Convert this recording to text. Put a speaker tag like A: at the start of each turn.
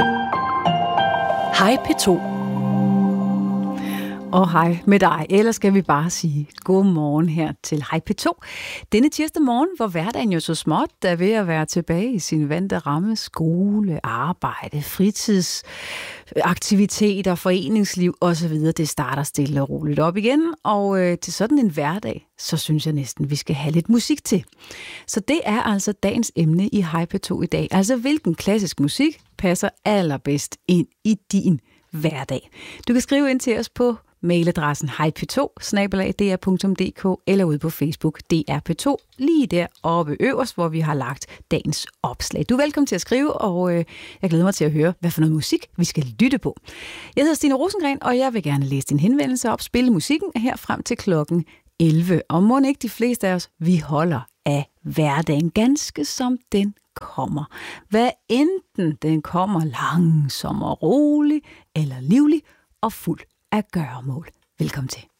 A: Hej P2. Og hej med dig, eller skal vi bare sige god morgen her til Hej P2. Denne tirsdag morgen, hvor hverdagen jo så småt er ved at være tilbage i sin vante ramme, skole, arbejde, fritidsaktiviteter, foreningsliv osv. Det starter stille og roligt op igen, og til sådan en hverdag, så synes jeg næsten, vi skal have lidt musik til. Så det er altså dagens emne i Hej P2 i dag. Altså hvilken klassisk musik passer allerbedst ind i din hverdag. Du kan skrive ind til os på mailadressen hejp2@dr.dk eller ude på Facebook DR P2, lige deroppe øverst, hvor vi har lagt dagens opslag. Du er velkommen til at skrive, og jeg glæder mig til at høre, hvad for noget musik vi skal lytte på. Jeg hedder Stine Rosengren, og jeg vil gerne læse din henvendelse op, spille musikken her frem til klokken 11. Og må ikke de fleste af os, vi holder af hverdagen, ganske som den kommer. Hvad enten den kommer langsom og rolig, eller livlig og fuld af gøremål. Velkommen til.